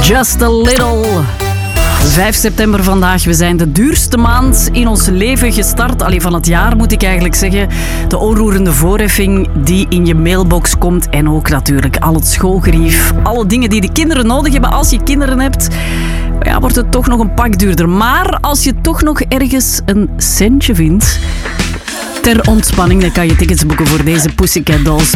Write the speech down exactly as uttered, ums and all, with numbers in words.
Just a little. vijf september vandaag. We zijn de duurste maand in ons leven gestart. Allee, van het jaar moet ik eigenlijk zeggen. De onroerende voorheffing die in je mailbox komt. En ook natuurlijk al het schoolgerief. Alle dingen die de kinderen nodig hebben als je kinderen hebt. Ja, wordt het toch nog een pak duurder. Maar als je toch nog ergens een centje vindt... ter ontspanning, dan kan je tickets boeken voor deze Pussycat Dolls.